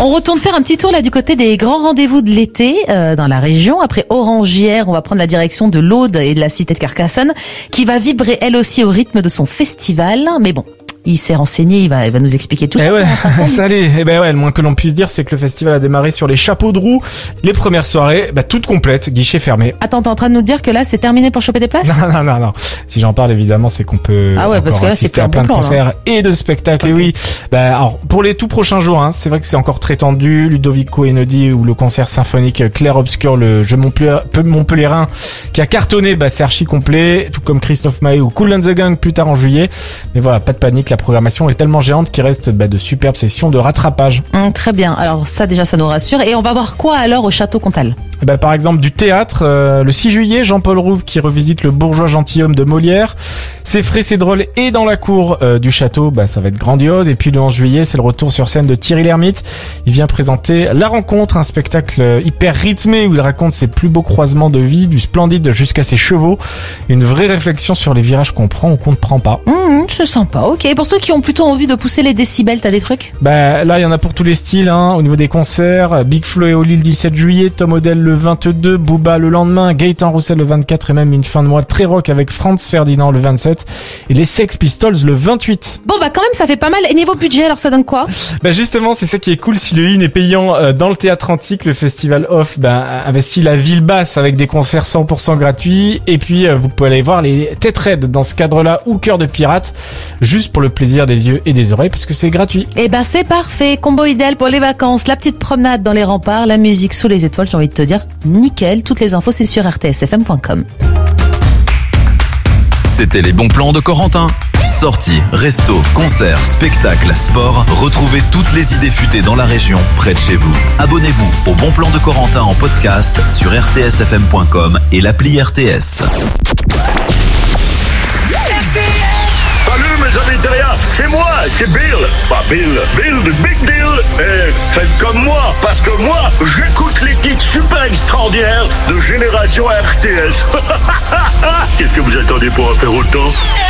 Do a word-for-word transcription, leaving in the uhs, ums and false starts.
On retourne faire un petit tour là du côté des grands rendez-vous de l'été euh, dans la région. Après Orange hier, on va prendre la direction de l'Aude et de la cité de Carcassonne qui va vibrer elle aussi au rythme de son festival. Mais bon, il s'est renseigné, il va, il va nous expliquer tout eh ça. Ouais, salut. Eh ben ouais, le moins que l'on puisse dire, c'est que le festival a démarré sur les chapeaux de roue. Les premières soirées, bah, toutes complètes, guichets fermés. Attends, t'es en train de nous dire que là, c'est terminé pour choper des places? Non, non, non, non. Si j'en parle, évidemment, c'est qu'on peut ah ouais, parce que là, assister c'est à un plein bon de plan, concerts là. et de spectacles. Okay. Et oui, bah, alors, pour les tout prochains jours, hein, c'est vrai que c'est encore très tendu. Ludovico Einaudi ou le concert symphonique Clair Obscur, le jeu Montpellierin, qui a cartonné, bah, c'est archi complet, tout comme Christophe Maé ou Kool and the Gang plus tard en juillet. Mais voilà, pas de panique, la programmation est tellement géante qu'il reste bah, de superbes sessions de rattrapage. Mmh, très bien. Alors ça déjà ça nous rassure. Et on va voir quoi alors au Château Comtal? Bah, par exemple du théâtre, euh, le six juillet, Jean-Paul Rouve qui revisite le bourgeois gentilhomme de Molière. C'est frais, c'est drôle et dans la cour euh, du château, bah ça va être grandiose. Et puis le onze juillet, c'est le retour sur scène de Thierry Lhermitte. Il vient présenter La Rencontre, un spectacle hyper rythmé où il raconte ses plus beaux croisements de vie, du splendide jusqu'à ses chevaux. Une vraie réflexion sur les virages qu'on prend ou qu'on ne prend pas. Mmh, c'est sympa. Ok. Pour ceux qui ont plutôt envie de pousser les décibels, t'as des trucs? Bah là, il y en a pour tous les styles. Hein. Au niveau des concerts, Big Flo et Oli le dix-sept juillet, Tom Odell le vingt-deux, Booba le lendemain, Gaëtan Roussel le vingt-quatre et même une fin de mois très rock avec Franz Ferdinand le vingt-sept et les Sex Pistols le vingt-huit. Bon bah quand même ça fait pas mal. Et niveau budget alors ça donne quoi? Bah justement c'est ça qui est cool, si le in est payant euh, dans le théâtre antique, le festival off bah, investit la ville basse avec des concerts cent pour cent gratuits et puis euh, vous pouvez aller voir les Têtes Raides dans ce cadre-là ou Cœur de Pirate juste pour le plaisir des yeux et des oreilles parce que c'est gratuit. Et bah c'est parfait, combo idéal pour les vacances, la petite promenade dans les remparts, la musique sous les étoiles, j'ai envie de te dire nickel. Toutes les infos c'est sur r t s f m point com. C'était les bons plans de Corentin. Sorties, restos, concerts, spectacles, sport. Retrouvez toutes les idées futées dans la région, près de chez vous. Abonnez-vous au Bon Plan de Corentin en podcast sur r t s f m point com et l'appli R T S. Salut mes amis terriens, c'est moi, c'est Bill. Pas Bill, Bill de Big Deal. Et faites comme moi, parce que moi, j'écoute l'équipe super extraordinaire de Génération R T S. Qu'est-ce que vous attendez pour en faire autant?